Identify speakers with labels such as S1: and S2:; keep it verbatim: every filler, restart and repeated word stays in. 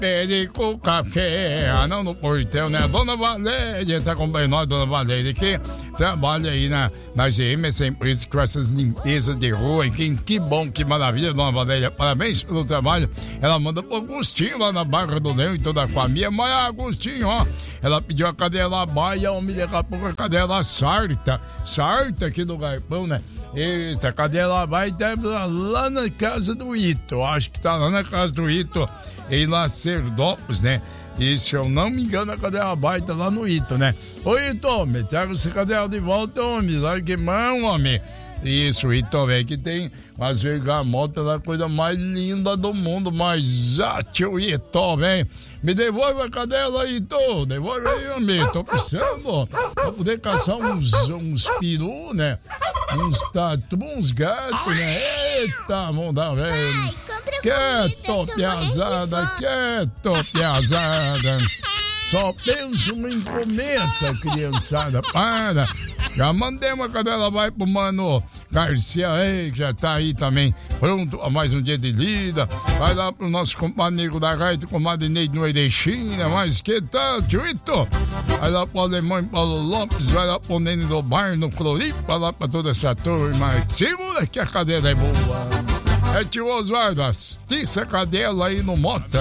S1: pede com café. Ah, não, no portão, né? Dona Valéria tá acompanhando nós, Dona Valéria, que trabalha aí na, na G M, essa empresa com essas limpezas de rua. E que, que bom, que maravilha, Dona Valéria. Parabéns pelo trabalho. Ela manda pro Agostinho lá na Barra do Leão e toda a família. Mas Agostinho, ó, ela pediu a cadela baia, homem, daqui a pouco a cadela sarta. Sarta aqui do Garpão, né? Eita, cadela vai lá na casa do Ito. Acho que tá lá na casa do Ito, em Lacerdópolis, né? E se eu não me engano, a cadela baita lá no Ito, né? Ô Ito, me traga essa cadela de volta, homem. Larga que mão, homem. Isso, Ito, velho, que tem umas vergamotas lá, coisa mais linda do mundo. Mas, ah, tio Ito, velho. Me devolve a cadela, Ito. Devolve aí, homem. Tô precisando pra poder caçar uns, uns peru, né? Uns tatu, uns gatos, né? Eita, manda, velho. Quieto, piazada, quieto, piazada. Só penso em comer essa criançada. Para. Já mandei uma cadela, vai pro mano Garcia, ei, que já tá aí também pronto a mais um dia de lida. Vai lá pro nosso compadre Nico da Gaita, compadre Neide no Erechina, mas que tal, tioito? Vai lá pro Alemão e Paulo Lopes, vai lá pro Nene do Bar, no Floripa, lá pra toda essa turma. Segura que a cadela é boa. É tio Osvaldo, assista a cadela aí no Mota.